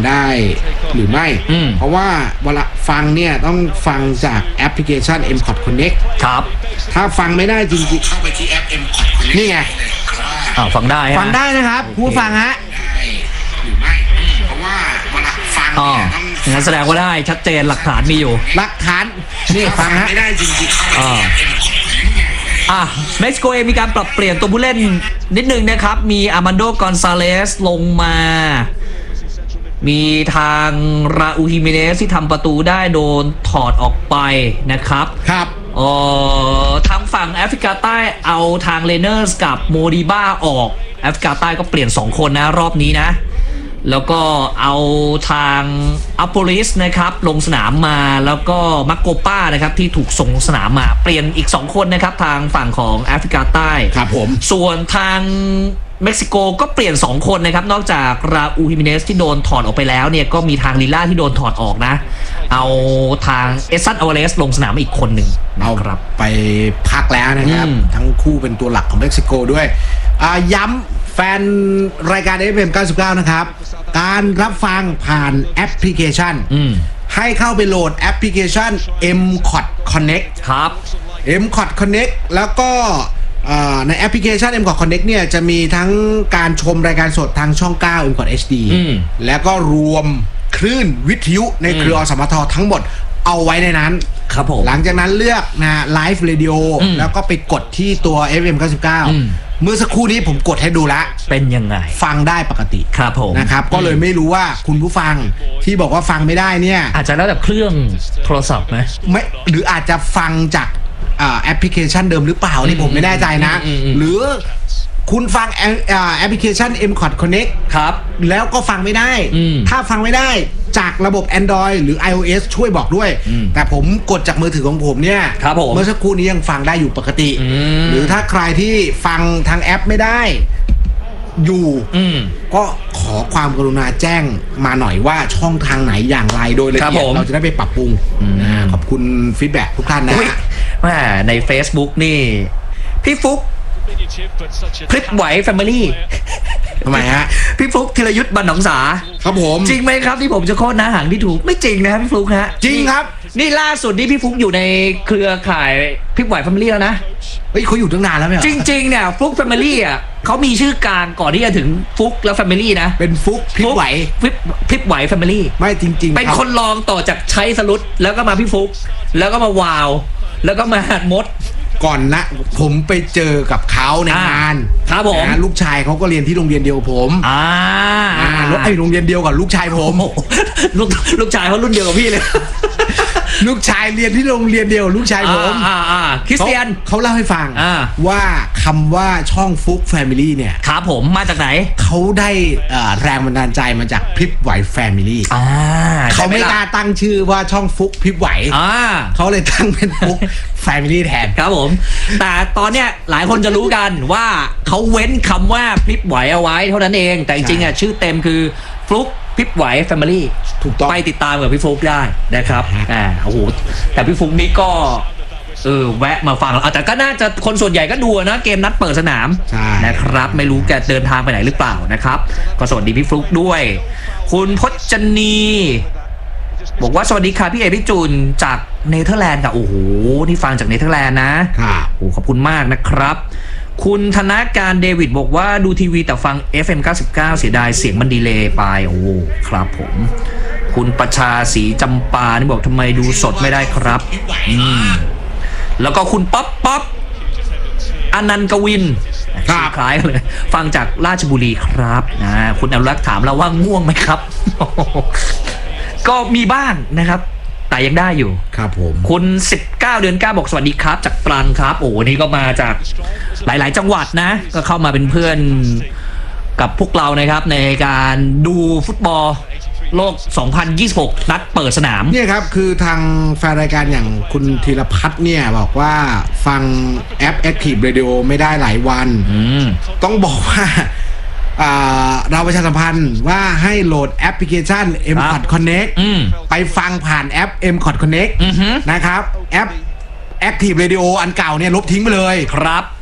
ได้หรือไม่เพราะว่าเวลาฟังเนี่ยต้องฟังจากแอปพลิเคชัน M-Cot Connect ครับถ้าฟังไม่ได้จริงๆเข้าไปที่แอป M-Cot Connect นี่ไงฟังได้นะครับผู้ฟังฮะได้หรือไม่เพราะว่าเวลาฟังเนี่ยต้องงั้นแสดงว่าได้ชัดเจนหลักฐานมีอยู่หลักฐานนี่ฟังฮะไม่ได้จริงๆเข้าไปที่แอป M-Cot Connect เม็กซิโกเองมีการปรับเปลี่ยนตัวผู้เล่นนิดนึงนะครับมีอามันโดกอนซาเลสลงมามีทางราอูฮิเมเนสที่ทำประตูได้โดนถอดออกไปนะครับทางฝั่งแอฟริกาใต้เอาทางเลเนอร์สกับโมดิบ้าออกแอฟริกาใต้ก็เปลี่ยน2คนนะรอบนี้นะแล้วก็เอาทางอัปโปลิสนะครับลงสนามมาแล้วก็มักโกป้านะครับที่ถูกส่งลงสนามมาเปลี่ยนอีก2คนนะครับทางฝั่งของแอฟริกาใต้ครับผมส่วนทางเม็กซิโกก็เปลี่ยน2คนนะครับนอกจากราอูฮิเมเนสที่โดนถอดออกไปแล้วเนี่ยก็มีทางลิล่าที่โดนถอดออกนะเอาทางเอซันอเวเรสลงสนามอีกคนหนึ่งเอาไปพักแล้วนะครับทั้งคู่เป็นตัวหลักของเม็กซิโกด้วยย้ำแฟนรายการ FM 99นะครับการรับฟังผ่านแอปพลิเคชันให้เข้าไปโหลดแอปพลิเคชัน M-Cot Connect ครับ M-Cot Connect แล้วก็ในแอปพลิเคชัน M-Cot Connect เนี่ยจะมีทั้งการชมรายการสดทางช่อง 9 M-Cot HD แล้วก็รวมคลื่นวิทยุในเครืออสมททั้งหมดเอาไว้ในนั้นครับผมหลังจากนั้นเลือกนะไลฟ์เรดิโอแล้วก็ไปกดที่ตัว FM 99เมื่อสักครู่นี้ผมกดให้ดูแล้วเป็นยังไงฟังได้ปกติครับผมนะครับก็เลยไม่รู้ว่าคุณผู้ฟังที่บอกว่าฟังไม่ได้เนี่ยอาจจะแล้วแต่เครื่องโทรศัพท์ไหมไม่หรืออาจจะฟังจากแอปพลิเคชันเดิมหรือเปล่านี่ผมไม่แน่ใจนะหรือคุณฟังแอปพลิเคชัน M-Cot Connect ครับแล้วก็ฟังไม่ได้ถ้าฟังไม่ได้จากระบบ Android หรือ iOS ช่วยบอกด้วยแต่ผมกดจากมือถือของผมเนี่ยเมื่อสักครู่นี้ยังฟังได้อยู่ปกติหรือถ้าใครที่ฟังทางแอปไม่ได้อยู่ก็ขอความกรุณาแจ้งมาหน่อยว่าช่องทางไหนอย่างไรโดยละเอียดเราจะได้ไปปรับปรุงขอบคุณฟีดแบ็กทุกท่านนะใน Facebook นี่พี่ฟุ๊กคลิปไหวแฟมิลี่ทำไมฮะพี่ฟลุ๊กธีรยุทธ์บรรหนองสาครับผมจริงไหมครับที่ผมจะโค่นนะหางที่ถูกไม่จริงนะครับพี่ฟลุ๊กฮะจริงครับนี่ล่าสุดนี่พี่ฟลุ๊กอยู่ในเครือข่ายคลิปไหวแฟมิลี่แล้วนะเฮ้ยเขาอยู่ตั้งนานแล้วไหมจริงๆเนี่ยฟลุ๊กแฟมิลี่อ่ะเขามีชื่อกลางก่อนที่จะถึงฟลุ๊กแล้วแฟมิลี่นะเป็นฟลุ๊กคลิปไหวคลิปไหวแฟมิลี่ไม่จริงๆเป็นคนรองต่อจากชัยสรุตแล้วก็มาพี่ฟลุ๊กแล้วก็มาวาวแล้วก็มาหัดมดก่อนนะผมไปเจอกับเขาในงานครับผมลูกชายเขาก็เรียนที่โรงเรียนเดียวกับผมแล้วไอ้โรงเรียนเดียวกับลูกชายผมลูกชายเขารุ่นเดียวกับพี่เลยลูกชายเรียนที่โรงเรียนเดียวลูกชายผมคริสเตียนเขาเล่าให้ฟังว่าคำว่าช่องฟุกแฟมิลี่เนี่ยครับผมมาจากไหนเขาได้แรงบันดาลใจมาจากพริบไหวแฟมิลี่เขาไม่กล้าตั้งชื่อว่าช่องฟุกพริบไหวเขาเลยตั้งเป็นฟุกแฟมิลี่แทนครับผมแต่ตอนเนี้ยหลายคนจะรู้กันว่าเขาเว้นคำว่าพริบไหวเอาไว้เท่านั้นเองแต่จริงๆอ่ะชื่อเต็มคือฟลุ๊กพริบไหวแฟมิลี่ถูกต้องไปติดตามกับพี่ฟลุ๊กได้นะครับโอ้โหแต่พี่ฟลุ๊กนี่ก็แวะมาฟังแต่ก็น่าจะคนส่วนใหญ่ก็ดูนะเกมนัดเปิดสนามนะครับไม่รู้แกเดินทางไปไหนหรือเปล่านะครับก็สวัสดีพี่ฟลุ๊กด้วยคุณพจนีบอกว่าสวัสดีค่ะพี่เอพี่จูนจากเนเธอร์แลนด์ค่ะโอ้โหนี่ฟังจากเนเธอร์แลนด์นะโอ้ขอบคุณมากนะครับคุณธนาการเดวิดบอกว่าดูทีวีแต่ฟัง FM 99เสียดายเสียงมันดีเลย์ไปโอ้ครับผมคุณประชาศรีจำปานี่บอกทำไมดูสดไม่ได้ครับแล้วก็คุณป๊อปอนันต์กวินคล้ายเลยฟังจากราชบุรีครับคุณอนุรักษ์ถามเราว่าง่วงไหมครับก็มีบ้างนะครับแต่ยังได้อยู่ครับผมคุณ19เดือน9บอกสวัสดีครับจากตรังครับโอ้นี่ก็มาจากหลายๆจังหวัดนะก็เข้ามาเป็นเพื่อนกับพวกเรานะครับในการดูฟุตบอลโลก2026นัดเปิดสนามเนี่ยครับคือทางแฟนรายการอย่างคุณธีรพัฒน์เนี่ยบอกว่าฟังแอป Active Radio ไม่ได้หลายวันต้องบอกว่าเราประชาสัมพันธ์ว่าให้โหลดแอปพลิเคชัน M-Cot Connect ไปฟังผ่านแอป M-Cot Connect นะครับแอป Active Radio อันเก่าเนี่ยลบทิ้งไปเลยครับ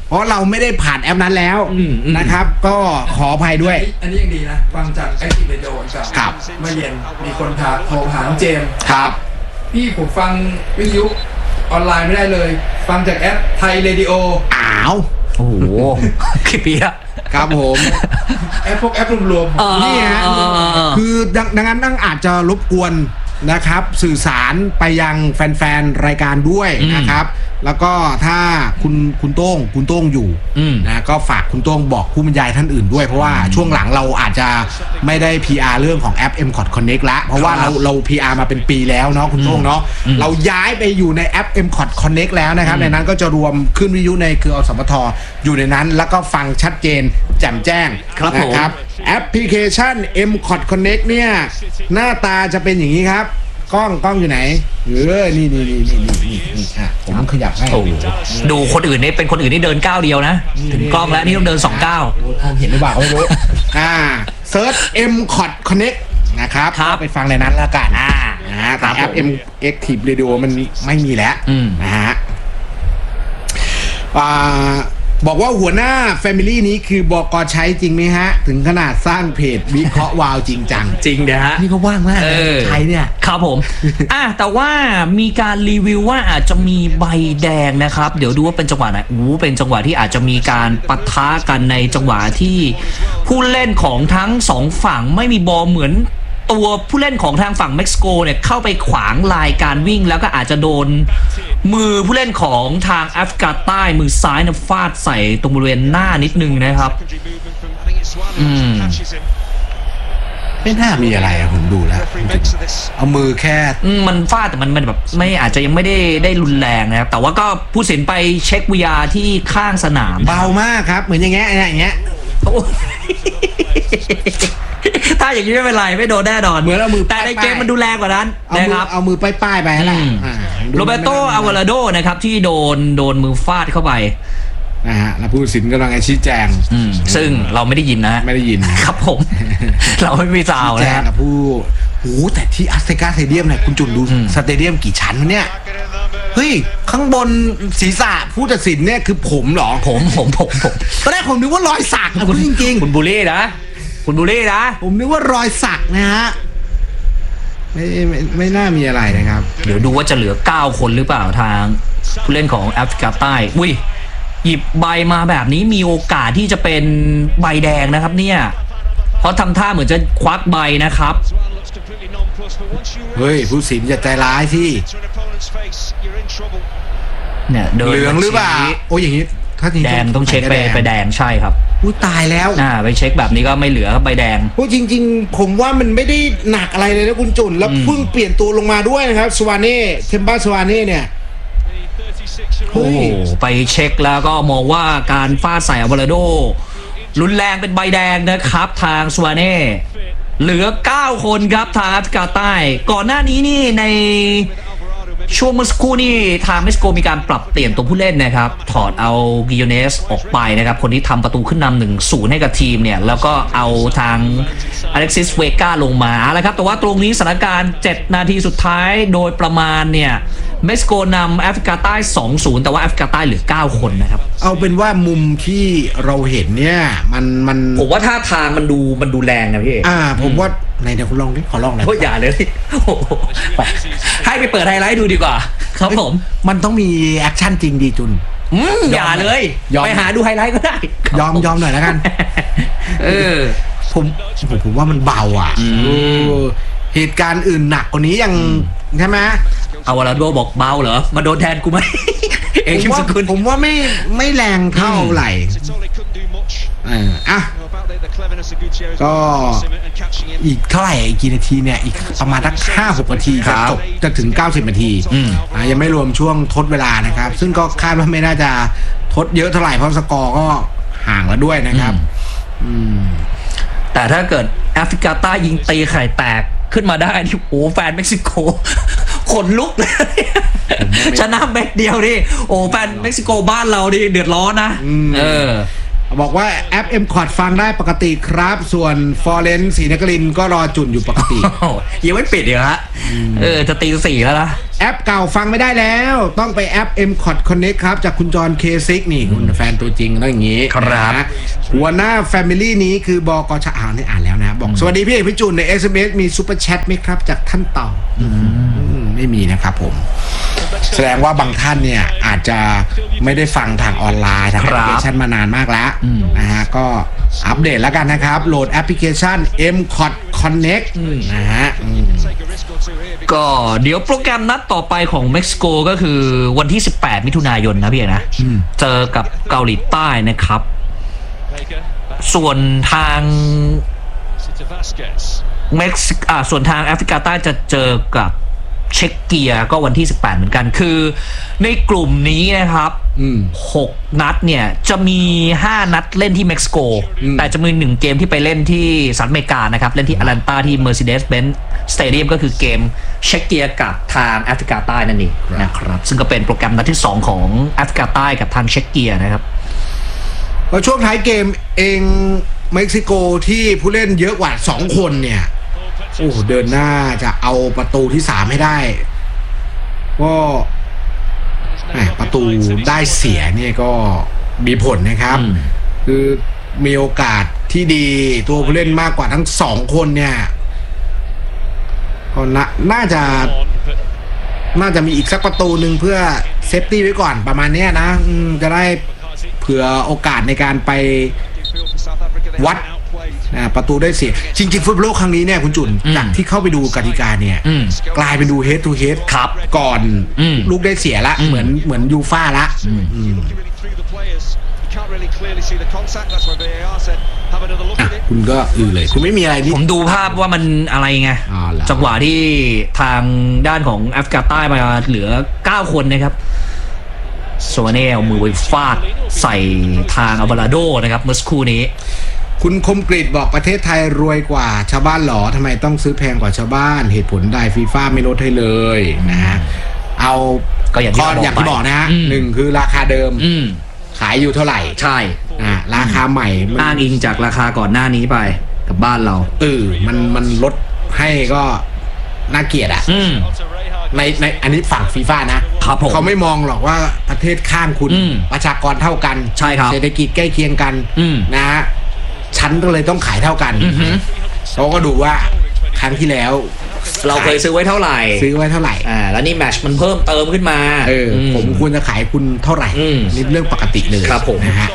เพราะเราไม่ได้ผ่านแอปนั้นแล้วนะครับ ก็ขออภัยด้วยอันนี้ยังดีนะฟังจากไอทีเรดิโอกับเมื่อเย็นมีคนโทรหาน้องเจมส์ครับพี่ผมฟังวิทยุออนไลน์ไม่ได้เลยฟังจากแอปไทยเรดิโออ้าวโอ้โหกี่ปีละครับผมพวกแอปรวมๆนี่ฮะคือดังนั้นต้องอาจจะรบกวนนะครับสื่อสารไปยังแฟนๆรายการด้วยนะครับแล้วก็ถ้าคุณโต้งอยู่นะก็ฝากคุณโต้งบอกผู้บรรยายท่านอื่นด้วยเพราะว่าช่วงหลังเราอาจจะไม่ได้ PR เรื่องของแอป MCOT Connect ละเพราะว่าเรา PR มาเป็นปีแล้วเนาะคุณโต้งเนาะเราย้ายไปอยู่ในแอป MCOT Connect แล้วนะครับในนั้นก็จะรวมขึ้นวิทยุในเครืออสมทอยู่ในนั้นแล้วก็ฟังชัดเจนแจ่มแจ้งนะครับแอปพลิเคชัน MCOT Connect เนี่ยหน้าตาจะเป็นอย่างนี้ครับกล้องอยู่ไหนนี่ผมขยับให้ดูคนอื่นนี่เป็นคนอื่นนี่เดินก้าวเดียวนะถึงกล้องแล้วนี่ต้องเดิน2ก้าวเห็นหรือเปล่าไม่รู้เซิร์ช MCOT Connect นะครับไปฟังในนั้นแล้วกันแต่แอป Active Radio มันไม่มีแล้วนะฮะบอกว่าหัวหน้า Family นี้คือบก.ใช้จริงไหมฮะถึงขนาดสร้างเพจวิเคราะห์วาวจริงจังจริงนะฮะนี่ก็ว่างมากใช้เนี่ยครับผมแต่ว่ามีการรีวิวว่าอาจจะมีใบแดงนะครับเดี๋ยวดูว่าเป็นจังหวะไหนเป็นจังหวะที่อาจจะมีการปะทะกันในจังหวะที่ผู้เล่นของทั้งสองฝั่งไม่มีบอลเหมือนตัวผู้เล่นของทางฝั่งเม็กซิโกเนี่ยเข้าไปขวางลายการวิ่งแล้วก็อาจจะโดนมือผู้เล่นของทางแอฟริกาใต้มือซ้ายฟาดใส่ตรงบริเวณหน้านิดนึงนะครับไม่น่ามีอะไรผมดูแล้วเอามือแค่มันฟาดแต่มันแบบไม่อาจจะยังไม่ได้รุนแรงนะครับแต่ว่าก็ผู้สินไปเช็ควิทยาที่ข้างสนามเบามากครับเหมือนอย่างเงี้ยถ้าอย่างนี้ไม่เป็นไรไม่โดนแน่นอนเหมือนเอามือแต่ในเกมมันดูแรงกว่านั้นนะครับเอามือป้ายไปแหละโรเบโตอาวาลาโดนะครับที่โดนมือฟาดเข้าไปนะฮะแล้วผู้ตัดสินกำลังชี้แจงซึ่งเราไม่ได้ยินนะไม่ได้ยินครับผมเราไม่มีซาวนะฮะผู้แต่ที่อัสเซกาสเตเดียมเนี่ยคุณจุนดูสเตเดียมกี่ชั้นเนี่ยเฮ้ยข้างบนศีรษะผู้ตัดสินเนี่ยคือผมเหรอผมตอนแรกผมนึกว่ารอยสักนะคุณจริงๆคุณบูลลี่นะผมนึกว่ารอยสักนะฮะไม่น่ามีอะไรนะครับเดี๋ยวดูว่าจะเหลือ9คนหรือเปล่าทางผู้เล่นของแอฟริกาใต้หยิบใบมาแบบนี้มีโอกาสที่จะเป็นใบแดงนะครับเนี่ยเพราะทำท่าเหมือนจะควักใบนะครับเฮ้ยผู้สินจะใจร้ายที่เนี่ยเดินเหลืองหรือเปล่าโอ้ยอย่างนี้ถ้าแดงต้องเช็คไปแดงใช่ครับตายแล้วไปเช็คแบบนี้ก็ไม่เหลือใบแดงจริงๆผมว่ามันไม่ได้หนักอะไรเลยนะคุณจุนแล้วเพิ่งเปลี่ยนตัวลงมาด้วยนะครับสวาเน่เทมบ้าสวาเน่เนี่ยโอ้ไปเช็คแล้วก็มองว่าการฟาดใส่อาวาลาโดรุนแรงเป็นใบแดงนะครับทางสวาเน่เหลือ9คนครับทางแอฟริกาใต้ก่อนหน้านี้นี่ในช่วงเมื่อสักครู่นี่ทางเม็กซิโกมีการปรับเปลี่ยนตัวผู้เล่นนะครับถอดเอากิโยเนสออกไปนะครับคนที่ทำประตูขึ้นนำ 1-0 ให้กับทีมเนี่ยแล้วก็เอาทางอเล็กซิสเวกาลงมาแล้วครับแต่ว่าตรงนี้สถานการณ์7นาทีสุดท้ายโดยประมาณเนี่ยเม็กซิโกนำแอฟริกาใต้ 2-0 แต่ว่าแอฟริกาใต้เหลือ9คนนะครับเอาเป็นว่ามุมที่เราเห็นเนี่ยมันผมว่าท่าทางมันดูแรงนะพี่ผมว่าไหนเดี๋ยวคุณลองดิขอลองหน่อยอย่าเลยให้ไปเปิดไฮไลท์ดูดีกว่าครับผมมันต้องมีแอคชั่นจริงดีจุนอย่าเลยไปหาดูไฮไลท์ก็ได้ยอมหน่อยแล้วกันผมว่ามันเบาเหตุการณ์อื่นหนักกว่านี้ยังใช่ไหมเอาวาลาโดบอกเบาเหรอมาโดนแทนกูไหมผมว่าไม่แรงเท่าไหร่ก็อีกเท่าไหร่อีกกี่นาทีเนี่ยอีกประมาณสัก 5-6 นาทีจะถึง90 นาทียังไม่รวมช่วงทดเวลานะครับซึ่งก็คาดว่าไม่น่าจะทดเยอะเท่าไหร่เพราะสกอร์ก็ห่างแล้วด้วยนะครับแต่ถ้าเกิดแอฟริกาใต้ยิงตีไข่แตกขึ้นมาได้ที่แฟนเม็กซิโกขนลุกเลยชนะแม็กเดียวดิแฟนเม็กซิโกบ้านเราดิเดือดร้อนนะบอกว่าแอป M-Cot ฟังได้ปกติครับส่วน Florence ศรีนครินทร์ก็รอจุ่นอยู่ปกติยังไม่ปิดอีกฮะจะตี 4แล้วนะแอปเก่าฟังไม่ได้แล้วต้องไปแอป M-Cot Connect ครับจากคุณจอห์น K6 นี่คุณแฟนตัวจริงต้องอย่างนี้ครับหัวหน้า Family นี้คือบกชอ่านนี่อ่านแล้วนะบอกสวัสดีพี่เอกพี่จุนใน SMS มีซุปเปอร์แชทไหมครับจากท่านต่อไม่มีนะครับผมแสดงว่าบางท่านเนี่ยอาจจะไม่ได้ฟังทางออนไลน์ทางแอปพลิเคชันมานานมากแล้วนะฮะก็อัปเดตแล้วกันนะครับโหลดแอปพลิเคชัน M-Cot Connect นะฮะก็เดี๋ยวโปรแกรมนัดต่อไปของเม็กซิโกก็คือวันที่18มิถุนายนนะพี่นะเจอกับเกาหลีใต้นะครับส่วนทางส่วนทางแอฟริกาใต้จะเจอกับเช็กเกียก็วันที่18เหมือนกันคือในกลุ่มนี้นะครับ6นัดเนี่ยจะมี5นัดเล่นที่เม็กซิโกแต่จะมี1เกมที่ไปเล่นที่สหรัฐอเมริกานะครับเล่นที่แอตแลนตาที่ Mercedes-Benz Stadium ก็คือเกมเช็กเกียกับทางแอฟริกาใต้นั่นเองนะครับซึ่งก็เป็นโปรแกรมนัดที่2ของแอฟริกาใต้กับทางเช็กเกียนะครับพอช่วงท้ายเกมเองเม็กซิโกที่ผู้เล่นเยอะกว่า2คนเนี่ยโอ้เดินหน้าจะเอาประตูที่3ให้ได้ก็ประตูได้เสียเนี่ยก็มีผลนะครับคือมีโอกาสที่ดีตัวผู้เล่นมากกว่าทั้ง2คนเนี่ยก็น่าจะมีอีกสักประตูหนึ่งเพื่อเซฟตี้ไว้ก่อนประมาณนี้นะจะได้เผื่อโอกาสในการไปวัดประตูได้เสียจริงๆฟุตบอลโลกครั้งนี้เนี่ยคุณจุนจากที่เข้าไปดูกติกาเนี่ยกลายเป็นดูเฮดทูเฮดครับก่อนลูกได้เสียละเหมือนยูฟ่าละคุณก็เลยคุณไม่มีอะไรผมดูภาพว่ามันอะไรไงจังหวะที่ทางด้านของแอฟริกาใต้มาเหลือ9คนนะครับโซเน่เอามือไปฟาดใส่ทางอัลวาราโดนะครับเมื่อสักครู่นี้คุณคมกฤษบอกประเทศไทยรวยกว่าชาวบ้านหรอทำไมต้องซื้อแพงกว่าชาวบ้านเหตุผลใดฟีฟ่าไม่ลดให้เลยนะฮะเอาก็อย่างที่บอกนะฮะ1คือราคาเดิมขายอยู่เท่าไหร่ใช่ราคาใหม่อ้างอิงจากราคาก่อนหน้านี้ไปกับบ้านเรามันลดให้ก็น่าเกลียดในอันนี้ฝั่งฟีฟ่านะเขาไม่มองหรอกว่าประเทศข้างคุณประชากรเท่ากันใช่ครับเศรษฐกิจใกล้เคียงกันนะฮะชั้นก็เลยต้องขายเท่ากันเราก็ดูว่าครั้งที่แล้วเราเคยซื้อไว้เท่าไหร่แล้วนี่แมตช์มันเพิ่มเติมขึ้นมาผมควรจะขายคุณเท่าไหร่นี่เรื่องปกติเลยครับผมนะฮะ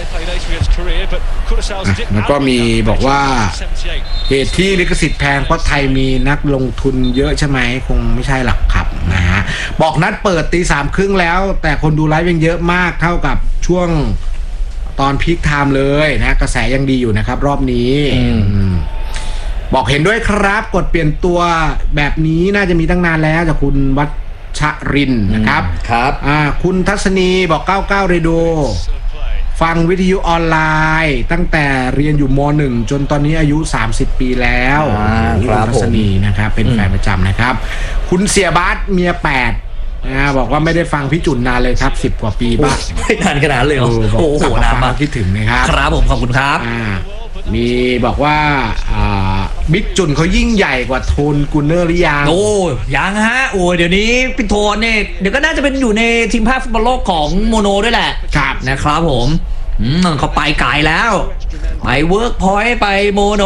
แล้วก็มีบอกว่าเหตุที่ลิขสิทธิ์แพงเพราะไทยมีนักลงทุนเยอะใช่ไหมคงไม่ใช่หรอกครับนะฮะบอกนัดเปิด 3:30 แล้วแต่คนดูไลฟ์ยังเยอะมากเท่ากับช่วงตอนพีคไทม์เลยนะกระแสยังดีอยู่นะครับรอบนี้บอกเห็นด้วยครับกดเปลี่ยนตัวแบบนี้น่าจะมีตั้งนานแล้วจากคุณวัชรินนะครับคุณทัศนีบอก99เรโดฟังวิทยุออนไลน์ตั้งแต่เรียนอยู่ม.1 จนตอนนี้อายุ30ปีแล้วคุณทัศนีนะครับเป็นแฟนประจำนะครับคุณเสียบาสเมีย8บอกว่าไม่ได้ฟังพี่จุนนานเลยครับ10 กว่าปีบ้างไม่นานขนาดเลยโอ้โหนานมากคิดถึงนะครับครับผมขอบคุณครับมีบอกว่าบิ๊กจุนเขายิ่งใหญ่กว่าโทนกูเนอร์หรือยังโอ้ยังฮะโอ้เดี๋ยวนี้พี่โทนเนี่ยเดี๋ยวก็น่าจะเป็นอยู่ในทีมภาคฟุตบอลโลกของโมโนด้วยแหละครับนะครับผมเขาไปไกลแล้วไปเวิร์กพอยต์ไปโมโน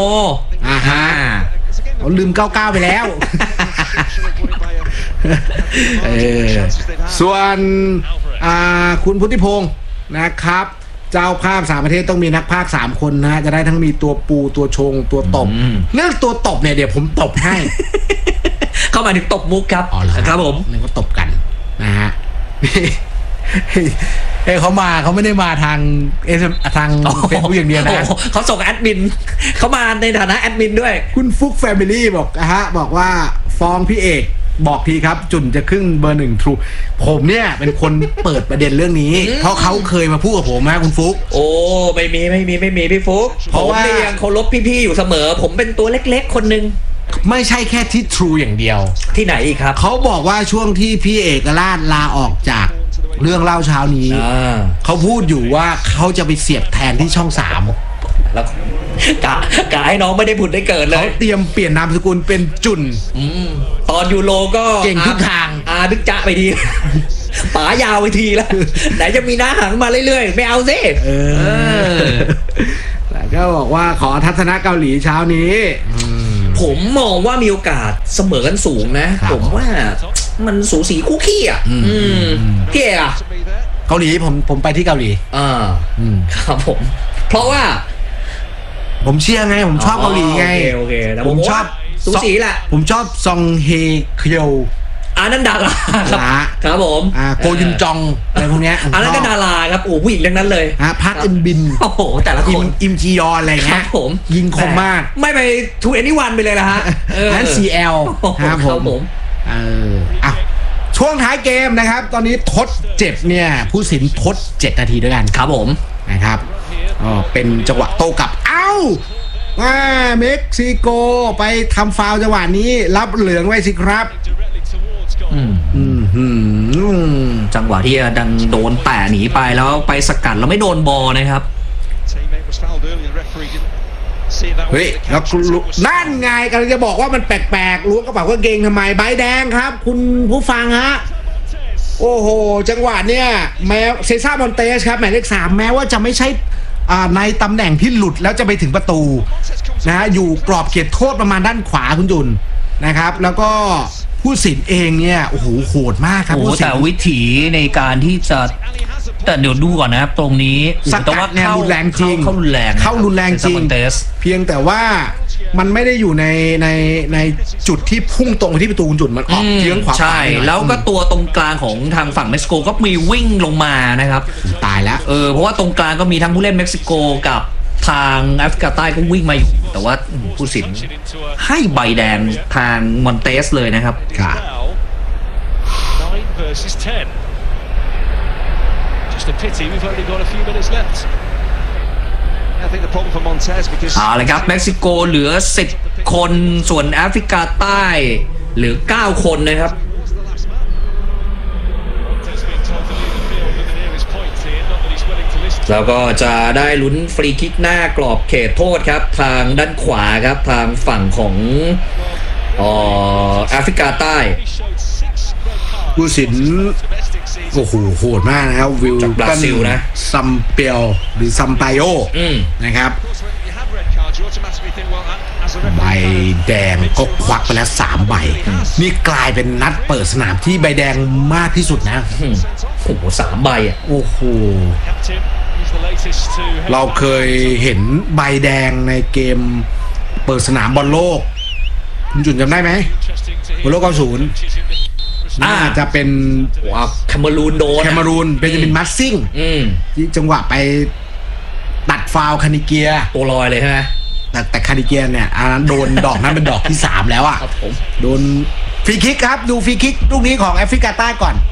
เขาลืม99ไปแล้วส่วนคุณพุทธิพงศ์นะครับเจ้าภาพ3ประเทศต้องมีนักพากย์3คนนะจะได้ทั้งมีตัวปูตัวชงตัวตบเรื่องตัวตบเนี่ยเดี๋ยวผมตบให้เข้ามาถึงตบมุกครับครับผมนี่ก็ตบกันนะฮะเขาไม่ได้มาทางเฟซบุ๊กอย่างเดียวนะเขาส่งแอดมินเขามาในฐานะแอดมินด้วยคุณฟุกแฟมิลี่บอกว่าฟ้องพี่เอกบอกทีครับจุนจะขึ้นเบอร์1 True ผมเนี่ยเป็นคนเปิดประเด็นเรื่องนี้เพราะเขาเคยมาพูดกับผมนะคุณฟุกโอ้ไม่มีพี่ฟุกเพราะว่ายังเคารพพี่ๆอยู่เสมอผมเป็นตัวเล็กๆคนนึงไม่ใช่แค่ที่ True อย่างเดียวที่ไหนอีกครับเขาบอกว่าช่วงที่พี่เอกราชลาออกจากเรื่องเล่าเช้านี้เขาพูดอยู่ว่าเขาจะไปเสียบแทนที่ช่อง3 แล้วกะให้น้องไม่ได้ผุดได้เกิดเลยเขาเตรียมเปลี่ยนนามสกุลเป็นจุนตอนยูโรก็เก่งทุกทางดึกจะไปทีป๋ายาวไปทีแล้วไหนจะมีหน้าหังมาเรื่อยๆไม่เอาสิแต่ก็บอกว่าขอทัศนะเกาหลีเช้านี้ผมมองว่ามีโอกาสเสมอกันสูงนะผมว่ามันสูสีคู่ขี้อ่ะพี่เอกอะเกาหลีผมไปที่เกาหลีครับผมเพราะว่าผมเชียร์ไงผมชอบเกาหลีไงโอเคแต่ผมชอบสูสีแหละผมชอบซองเฮเคียวนั่นดาราครับผมโกยุนจองอะไรพวกเนี้ยนั่นก็ดาราครับผู้หญิงทั้งนั้นเลยพักอึนบินโอ้โหแต่ละคนอิมจียอนอะไรเงี้ยผมยิงคมมากไม่ไปทูเอนี่วันไปเลยละฮะนั่น CL ครับผมช่วงท้ายเกมนะครับตอนนี้ทดเจ็บเนี่ยผู้สินทด7 นาทีด้วยกันครับผมนะครับเป็นจังหวะโต้กลับเม็กซิโกไปทำฟาวล์จังหวะนี้รับเหลืองไว้สิครับจังหวะที่ดังโดนแตะหนีไปแล้วไปสกัดแล้วไม่โดนบอลนะครับเฮ้ยแล้วนั่นไงกำลังจะบอกว่ามันแปลกๆล้วงกระเป๋ากางเกงทำไมใบแดงครับคุณผู้ฟังฮะโอ้โหจังหวะเนี่ยแม้เซซ่ามอนเตสครับหมายเลข3แม้ว่าจะไม่ใช่ในตำแหน่งที่หลุดแล้วจะไปถึงประตูนะฮะอยู่กรอบเขตโทษประมาณด้านขวาคุณจุนนะครับแล้วก็ผู้สินเองเนี่ยโอ้โหโหดมากครับผู้สินแต่วิถีในการที่จะแต่เดี๋ยวดูก่อนนะครับตรงนี้สกัดเนี่ยรุนแรงจริงเข้ารุนแรงจริงเพียงแต่ว่ามันไม่ได้อยู่ในจุดที่พุ่งตรงไปที่ประตูจุดมันออกเยื้องขวาใช่แล้วก็ตัวตรงกลางของทางฝั่งเม็กซิโกก็มีวิ่งลงมานะครับตายแล้วเพราะว่าตรงกลางก็มีทั้งผู้เล่นเม็กซิโกกับทางแอฟริกาใต้ก็วิ่งมาอยู่แต่ว่าผู้สินให้ใบแดงทางมอนเตสเลยนะครับค่ะเลยครับเม็กซิโกเหลือ10 คนส่วนแอฟริกาใต้เหลือ9 คนนะครับแล้วก็จะได้ลุ้นฟรีคิกหน้ากรอบเขตโทษครับทางด้านขวาครับทางฝั่งของแอฟริกาใต้ผู้สินโอ้โหโหดมากนะครับวิลจากบราซิลนะซัมเปียวหรือซัมปาโยนะครับใบแดงก็ควักไปแล้ว3 ใบนี่กลายเป็นนัดเปิดสนามที่ใบแดงมากที่สุดนะโอ้โห3 ใบโอ้โหเราเคยเห็นใบแดงในเกมเปิดสนามบอลโลกคุณจุนจำได้ไหมบอลโลก90น่าจะเป็นแคนารูนโดนแคนารูนเบนจามินมัสซิงที่จังหวะไปตัดฟาวคานิเกียตัวลอยเลยใช่ไหมแต่คานิเกียเนี่ยอันนั้นโดนดอกนั้นเป็นดอกที่3แล้วโดนฟรีคิกครับดูฟรีคิกลูกนี้ของแอฟริกาใต้ก่อน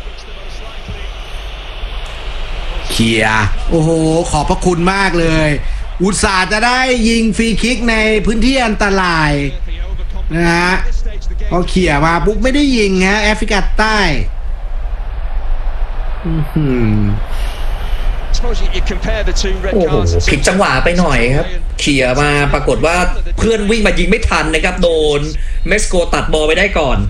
เคลียร์โอ้โหขอบพระคุณมากเลยอุตส่าห์จะได้ยิงฟรีคิกในพื้นที่อันตรายนะฮะพอเขี่ยมาปุ๊บไม่ได้ยิงฮะแอฟริกาใต้โอ้โหผิดจังหวะไปหน่อยครับเขี่ยมาปรากฏว่าเพื่อนวิ่งมายิงไม่ทันนะครับโดนเม็กซิโกตัดบอลไปได้ก่อน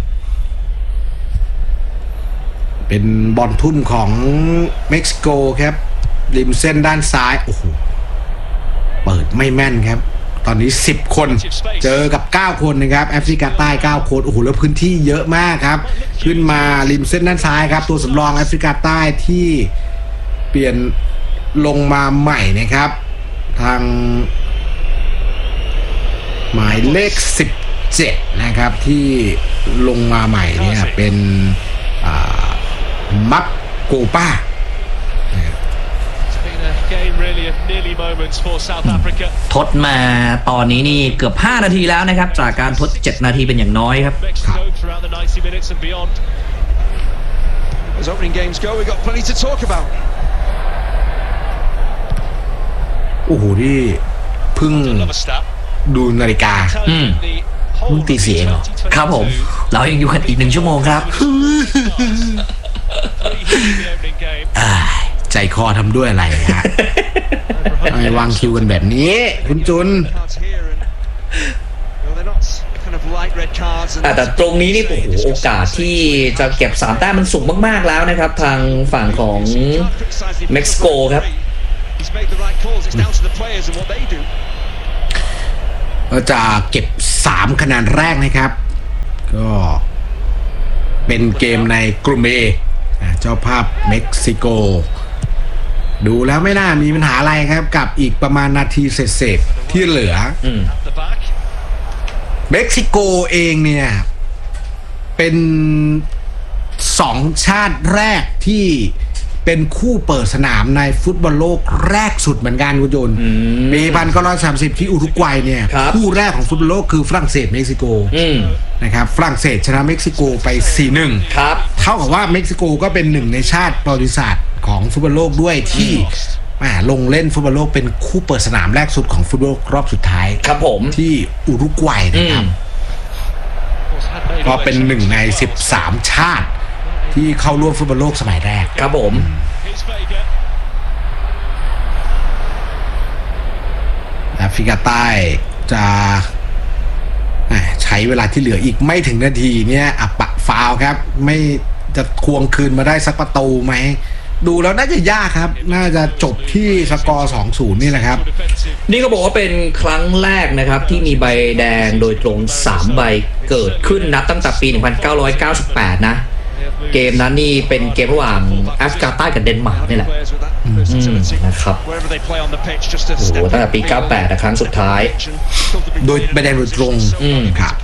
เป็นบอลทุ่มของเม็กซิโกครับริมเส้นด้านซ้ายโอ้โหเปิดไม่แม่นครับตอนนี้10 คนเจอกับ9 คนนะครับแอฟริกาใต้9 คนโอ้โหแล้วพื้นที่เยอะมากครับขึ้นมาริมเส้นด้านซ้ายครับตัวสำรองแอฟริกาใต้ที่เปลี่ยนลงมาใหม่นะครับทางหมายเลข17นะครับที่ลงมาใหม่เนี่ยเป็นมักโกป้าทดมาตอนนี้นี่เกือบ5 นาทีแล้วนะครับจากการทด7 นาทีเป็นอย่างน้อยครับโอ้โหที่เพิ่งดูนาฬิกามึงตี4เหรอครับผมเรายังอยู่กันอีก1 ชั่วโมงครับใจคอทำด้วยอะไรฮะทำไมวางคิวกันแบบนี้คุณจุนแต่ตรงนี้นี่โอ้โหโอกาสที่จะเก็บ3 แต้มมันสูงมากๆแล้วนะครับทางฝั่งของเม็กซิโกครับก็จะเก็บ3 คะแนนแรกนะครับก็เป็นเกมในกลุ่ม A เจ้าภาพเม็กซิโกดูแล้วไม่น่ามีปัญหาอะไรครับกับอีกประมาณนาทีเศษๆที่เหลือเม็กซิโกเองเนี่ยเป็น2 ชาติแรกที่เป็นคู่เปิดสนามในฟุตบอลโลกแรกสุดเหมือนกันคุณโจนปี1930ที่อุรุกวัยเนี่ยคู่แรกของฟุตบอลโลกคือฝรั่งเศสเม็กซิโกนะครับฝรั่งเศสชนะเม็กซิโกไป 4-1 ครับเท่ากับว่าเม็กซิโกก็เป็น1ในชาติประวัติศาสตร์ของฟุตบอลโลกด้วยที่ลงเล่นฟุตบอลโลกเป็นคู่เปิดสนามแรกสุดของฟุตบอลโลกรอบสุดท้ายครับผมที่อุรุกวัยนะครับก็เป็น1ใน13 ชาติที่เข้าร่วมฟุตบอลโลกสมัยแรกครับผมแอฟริกาใต้จะใช้เวลาที่เหลืออีกไม่ถึงนาทีเนี่ยปะฟาวครับไม่จะควงคืนมาได้สักประตูไหมดูแล้วน่าจะยากครับน่าจะจบที่สกอร์ 2-0 นี่แหละครับนี่ก็บอกว่าเป็นครั้งแรกนะครับที่มีใบแดงโดยตรง3 ใบเกิดขึ้นนับตั้งแต่ปี 1998 นะเกมนั้นนี่เป็นเกมระหว่างแอฟริกาใต้กับเดนมาร์กนี่แหละนะครับโอ้โหตั้งแต่ปี 98 นะครั้งสุดท้ายโดยใบแดงโดยตรงครับ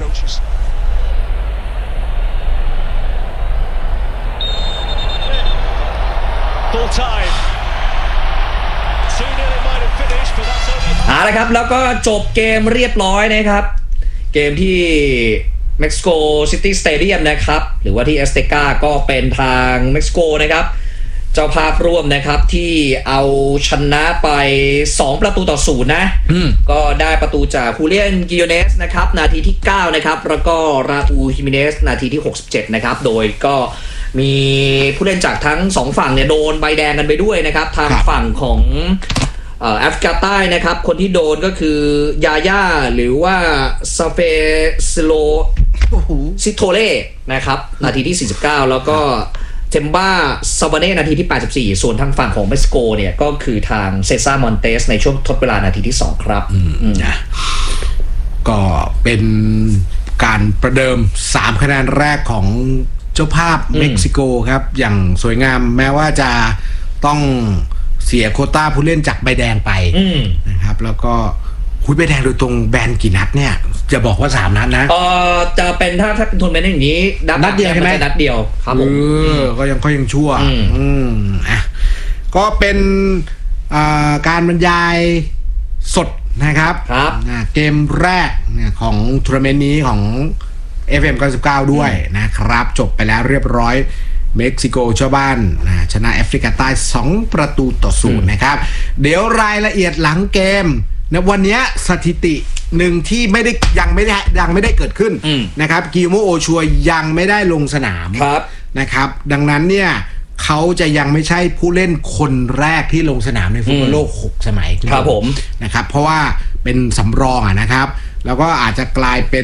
เอาละครับแล้วก็จบเกมเรียบร้อยนะครับเกมที่เม็กซิโกซิตี้สเตเดียมนะครับหรือว่าที่เอสเตกาก็เป็นทางเม็กซิโกนะครับเจ้าภาพร่วมนะครับที่เอาชนะไป2-0นะก็ได้ประตูจากฮูเลียนกิโยเนสนะครับนาทีที่9นะครับแล้วก็ราอูฮิมิเนสนาทีที่67นะครับโดยก็มีผู้เล่นจากทั้ง2ฝั่งเนี่ยโดนใบแดงกันไปด้วยนะครับทางฝั่งของแอฟริกาใต้นะครับคนที่โดนก็คือยาย่าหรือว่าซาเฟซิโลซิโทเล่นะครับนาทีที่49แล้วก็เทมบ้าซาบาเน่นาทีที่84ส่วนทางฝั่งของเม็กซิโกเนี่ยก็คือทางเซซ่ามอนเตสในช่วงทดเวลานาทีที่2ครับก็เป็นการประเดิม3 คะแนนแรกของเจ้าภาพเม็กซิโกครับอย่างสวยงามแม้ว่าจะต้องเสียโควต้าผู้เล่นจากใบแดงไปนะครับแล้วก็คุยใบแดงโดยตรงแบนกี่นัดเนี่ยจะบอกว่า3 นัดนะจะเป็นถ้าเป็นทัวร์นาเมนต์อย่างนี้นัดเดียวใช่ไหมนัดเดียวครับผมก็ยังชั่วก็เป็นการบรรยายสดนะครับเกมแรกของทัวร์นาเมนต์นี้ของ FM 99ด้วยนะครับจบไปแล้วเรียบร้อยเม็กซิโกเจ้าบ้านชนะแอฟริกาใต้2-0นะครับเดี๋ยวรายละเอียดหลังเกมนะวันนี้สถิติหนึ่งที่ยังไม่ได้เกิดขึ้นนะครับกิโมโอชัวยังไม่ได้ลงสนามนะครับดังนั้นเนี่ยเขาจะยังไม่ใช่ผู้เล่นคนแรกที่ลงสนามในฟุตบอลโลก6 สมัยครับผมนะครับเพราะว่าเป็นสำรองนะครับแล้วก็อาจจะกลายเป็น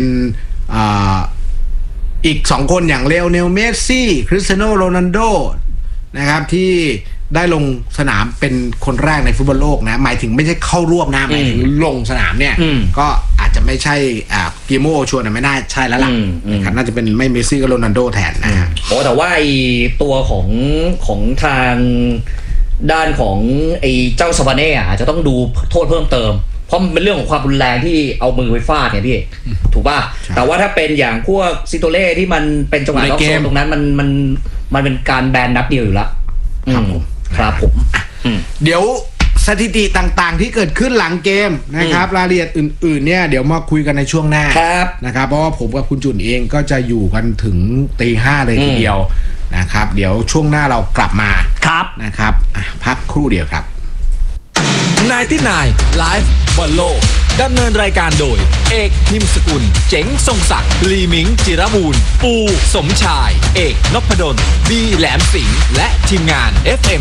อีก2 คนอย่างเลโอเนลเมสซี่คริสเตียโนโรนัลโดนะครับที่ได้ลงสนามเป็นคนแรกในฟุตบอลโลกนะหมายถึงไม่ใช่เข้าร่วมนะหมายถึงลงสนามเนี่ยก็อาจจะไม่ใช่กิโมโอชัวไม่น่าใช่แล้วล่ะนะครับน่าจะเป็นไม่เมสซี่ก็โรนัลโดแทนนะโอ้แต่ว่าไอตัวของทางด้านของไอเจ้าซาบาเน่อาจจะต้องดูโทษเพิ่มเติมเพราะมันเป็นเรื่องของความรุนแรงที่เอามือไปฟาดเนี่ยพี่ถูกป่ะแต่ว่าถ้าเป็นอย่างพวกซิโตเล่ที่มันเป็นจังหวะล็อกโซนตรงนั้นมันเป็นการแบนนัดเดียวอยู่แล้วครับผมเดี๋ยวสถิติต่างๆที่เกิดขึ้นหลังเกมนะครับรายละเอียดอื่นๆเนี่ยเดี๋ยวมาคุยกันในช่วงหน้านะครับเพราะว่าผมกับคุณจุนเองก็จะอยู่กันถึง 5:00 เลยทีเดียวนะครับเดี๋ยวช่วงหน้าเรากลับมาครับนะครับพักครู่เดียวครับ 99 Live บอลโลกดำเนินรายการโดยเอกพิมพ์สกุลเจ๋งทรงศักดิ์ลีมิงจิรบูรณ์ปูสมชายเอกนพดลบีแหลมสิงห์และทีมงาน FM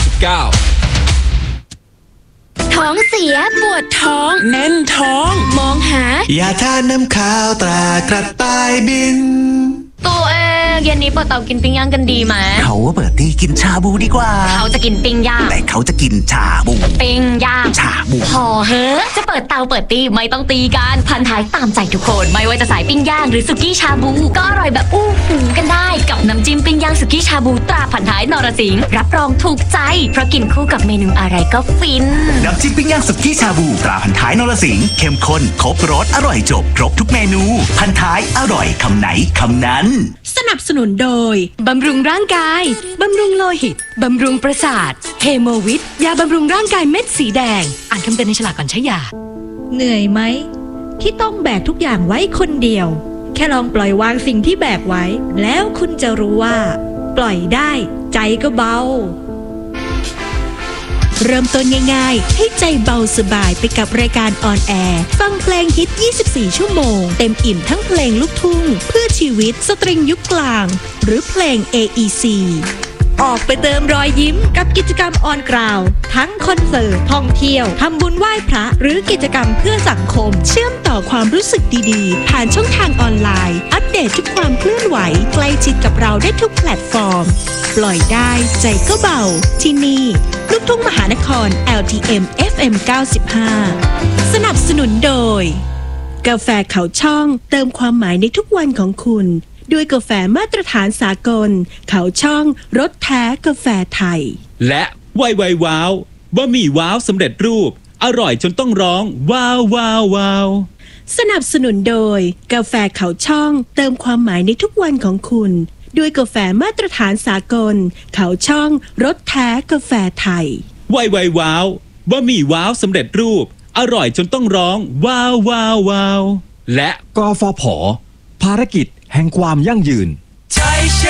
99 ท้องเสียปวดท้องแน่นท้องมองหายาทาน้ำข้าวตรากระต่ายบินตัวเองเย็นนี้เปิดเตากินปิ้งย่างกันดีไหมเขาว่าเปิดที่กินชาบูดีกว่าเขาจะกินปิ้งย่างแต่เขาจะกินชาบูปิ้งย่างชาบูพอเฮ้อจะเปิดเตาเปิดตีไม่ต้องตีกันพันท้ายตามใจทุกคนไม่ว่าจะสายปิ้งย่างหรือสุกี้ชาบูก็อร่อยแบบอู้หูกันได้กับน้ำจิ้มปิ้งย่างสุกี้ชาบูตราพันท้ายนรสิงห์รับรองถูกใจเพราะกินคู่กับเมนูอะไรก็ฟินน้ำจิ้มปิ้งย่างสุกี้ชาบูตราพันท้ายนรสิงห์เข้มข้นครบรสอร่อยจบครบทุกเมนูพันท้ายอร่อยคำไหนคำนั้นสนับสนุนโดยบำรุงร่างกายบำรุงโลหิตบำรุงประสาทเฮโมวิทยาบำรุงร่างกายเม็ดสีแดงอ่านคำเตือนในฉลากก่อนใช้ยาเหนื่อยไหมที่ต้องแบกทุกอย่างไว้คนเดียวแค่ลองปล่อยวางสิ่งที่แบกไว้แล้วคุณจะรู้ว่าปล่อยได้ใจก็เบาเริ่มต้นง่ายๆให้ใจเบาสบายไปกับรายการออนแอร์ฟังเพลงฮิต24ชั่วโมงเต็มอิ่มทั้งเพลงลูกทุ่งเพื่อชีวิตสตริงยุคกลางหรือเพลง AEC ออกไปเติมรอยยิ้มกับกิจกรรมออนกราวทั้งคอนเสิร์ตท่องเที่ยวทำบุญไหว้พระหรือกิจกรรมเพื่อสังคมเชื่อมต่อความรู้สึกดีๆผ่านช่องทางออนไลน์อัปเดตทุกความเคลื่อนไหวใกล้ชิดกับเราได้ทุกแพลตฟอร์มปล่อยได้ใจก็เบาที่นี่ลูกทุ่งมหานคร LTM FM 95สนับสนุนโดยกาแฟเขาช่องเติมความหมายในทุกวันของคุณด้วยกาแฟมาตรฐานสากลเขาช่องรสแท้กาแฟไทยและไวว้าวบะหมี่ว้าวสำเร็จรูปอร่อยจนต้องร้องว้าวว้าวว้าวสนับสนุนโดยกาแฟเขาช่องเติมความหมายในทุกวันของคุณด้วยกาแฟมาตรฐานสากลเขาช่องรสแท้กาแฟไทยไวว้าวบะหมี่ว้าวสำเร็จรูปอร่อยจนต้องร้องว้าวว้าวว้าวและกฟผ.ภารกิจแห่งความยั่งยืน